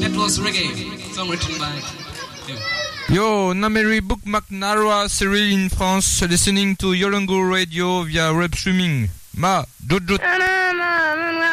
That was reggae, song written by him. Yo, Nameri Book McNara, Cyril in France, listening to Yolongo Radio via web streaming. Ma, Jojo.